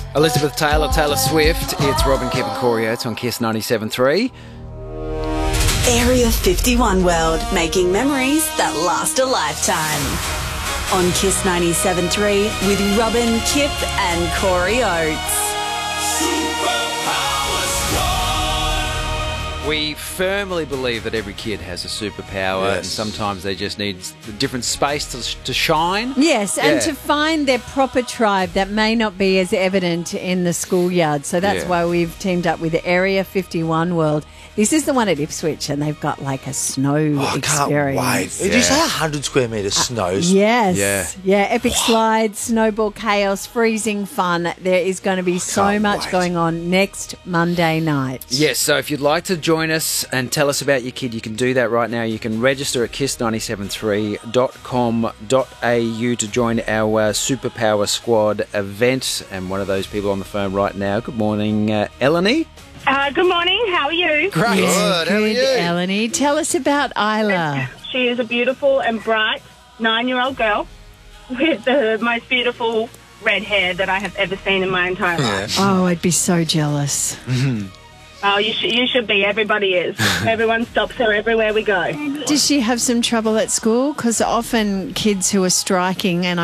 Elizabeth Taylor, Taylor Swift. It's Robin, Kip and Corey Oates on Kiss 97.3. Area 51 World, making memories that last a lifetime. On Kiss 97.3 with Robin, Kip and Corey Oates. We firmly believe that every kid has a superpower, and sometimes they just need a different space to shine. Yes, and to find their proper tribe that may not be as evident in the schoolyard. So that's why we've teamed up with Area 51 World. This is the one at Ipswich, and they've got like a snow experience. I can't wait. Did you say 100 square metre snows? Yes. Yeah, epic slides, snowball chaos, freezing fun. There is going to be so much going on next Monday night. Yes, so if you'd like to join us and tell us about your kid, you can do that right now. You can register at kiss973.com.au to join our Superpower Squad event. And one of those people on the phone right now. Good morning, Eleni. Good morning. How are you? Great. Good. How are you? Eleni, tell us about Isla. She is a beautiful and bright 9-year-old girl with the most beautiful red hair that I have ever seen in my entire life. Oh, I'd be so jealous. Oh, you should be. Everybody is. Everyone stops her everywhere we go. Does she have some trouble at school? Because often kids who are striking, and